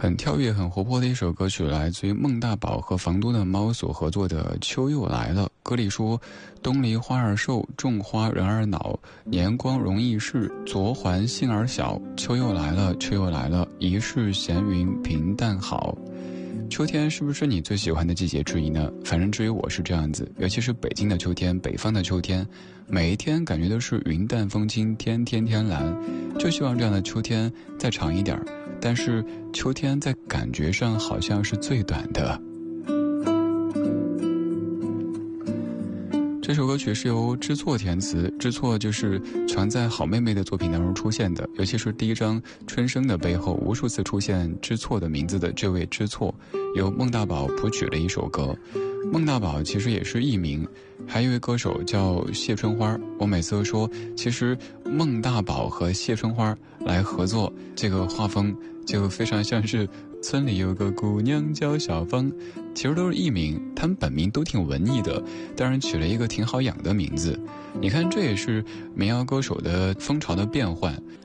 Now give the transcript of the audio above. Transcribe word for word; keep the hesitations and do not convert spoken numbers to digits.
很跳跃很活泼的一首歌曲，来自于孟大宝和房东的猫所合作的《秋又来了》。歌里说，东篱花儿瘦，种花人儿恼，年光容易逝，昨还杏儿小，秋又来了，秋又来了，一世闲云平淡好。秋天是不是你最喜欢的季节之一呢？反正至于我是这样子，尤其是北京的秋天，北方的秋天，每一天感觉都是云淡风轻，天天天蓝，就希望这样的秋天再长一点，但是秋天在感觉上好像是最短的。这首歌曲是由知错填词，知错就是常在好妹妹的作品当中出现的，尤其是第一张春生的背后无数次出现知错的名字的这位知错，由孟大宝谱曲了一首歌。孟大宝其实也是艺名，还有一位歌手叫谢春花。我每次都说，其实孟大宝和谢春花来合作，这个画风就非常像是村里有个姑娘叫小芳，其实都是艺名，他们本名都挺文艺的，当然取了一个挺好养的名字。你看，这也是民谣歌手的风潮的变换。